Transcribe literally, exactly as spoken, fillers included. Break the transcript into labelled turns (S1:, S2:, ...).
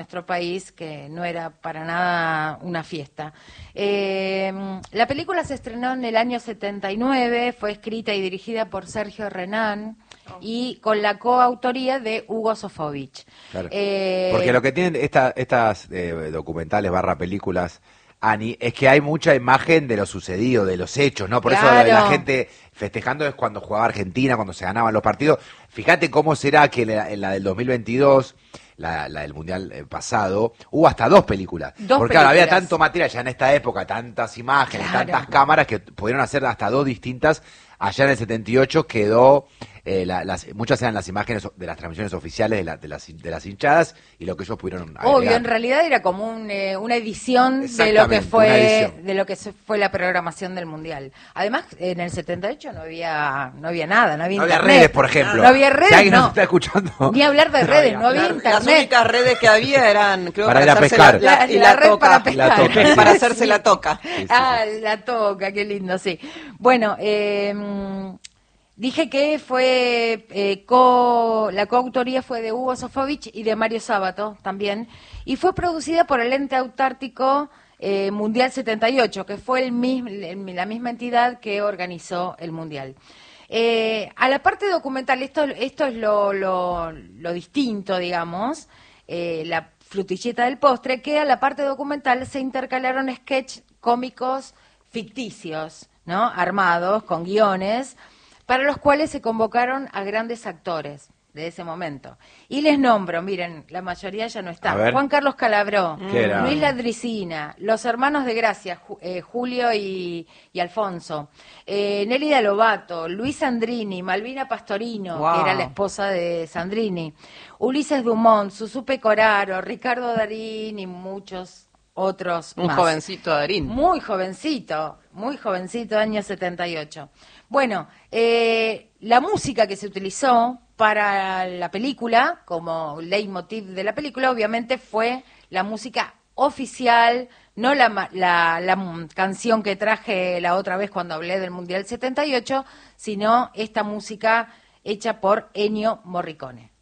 S1: nuestro país, que no era para nada una fiesta. Eh, la película se estrenó en el año setenta y nueve, fue escrita y dirigida por Sergio Renán y con la coautoría de Hugo Sofovich.
S2: Claro.
S1: Eh,
S2: Porque lo que tienen esta, estas eh, documentales barra películas, Ani, es que hay mucha imagen de lo sucedido, de los hechos, ¿no? Por
S1: Claro.
S2: eso la gente festejando es cuando jugaba Argentina, cuando se ganaban los partidos. Fíjate cómo será que en la, en la del dos mil veintidós, la, la del Mundial eh, pasado, hubo hasta dos películas.
S1: Dos
S2: Porque claro, había
S1: películas.
S2: tanto material ya en esta época, tantas imágenes,
S1: Claro.
S2: tantas cámaras, que pudieron hacer hasta dos distintas. Allá en el setenta y ocho quedó, eh, la, las, muchas eran las imágenes de las transmisiones oficiales de, la, de, las, de las hinchadas y lo que ellos pudieron agregar.
S1: Obvio, en realidad era como un, eh, una edición de lo que
S2: Exactamente, una
S1: fue
S2: edición.
S1: de lo que se- fue la programación del mundial. Además, en el setenta y ocho no había no había nada, no había
S2: No había
S1: internet.
S2: redes, por ejemplo.
S1: No había redes,
S2: Si alguien
S1: no.
S2: nos está escuchando.
S1: Ni hablar de redes, no había
S3: La- las
S1: internet.
S3: únicas redes que había eran, creo,
S2: Para
S3: para,
S2: ir a
S3: hacerse
S2: pescar.
S3: la, la-
S1: La-
S3: y
S1: la
S3: la,
S1: red
S3: toca.
S1: para pescar.
S2: La toca, sí.
S3: Para hacerse la toca.
S2: Sí, sí,
S1: Ah,
S2: sí.
S1: la toca, qué lindo, sí. Bueno, eh, dije que fue eh, co, la coautoría fue de Hugo Sofovich y de Mario Sábato también, y fue producida por el ente autártico eh, Mundial setenta y ocho, que fue el mismo, el- la misma entidad que organizó el Mundial. Eh, a la parte documental, esto, esto es lo, lo, lo distinto, digamos, eh, la frutilleta del postre, que a la parte documental se intercalaron sketches cómicos ficticios, ¿no? Armados, con guiones, para los cuales se convocaron a grandes actores de ese momento. Y les nombro, miren, la mayoría ya no
S2: A
S1: está.
S2: ver.
S1: Juan Carlos Calabró,
S2: ¿Qué era?
S1: Luis Ladricina, los hermanos de Gracia, Ju- eh, Julio y, y Alfonso, eh, Nélida Lobato, Luis Sandrini, Malvina Pastorino,
S3: Wow.
S1: que era la esposa de Sandrini, Ulises Dumont, Susu Pecoraro, Ricardo Darín y muchos otros
S3: Un
S1: más.
S3: jovencito Darín.
S1: Muy jovencito, muy jovencito, año setenta y ocho. Bueno, eh, la música que se utilizó para la película, como leitmotiv de la película, obviamente fue la música oficial, no la, ma- la, la m- canción que traje la otra vez cuando hablé del Mundial setenta y ocho, sino esta música hecha por Ennio Morricone.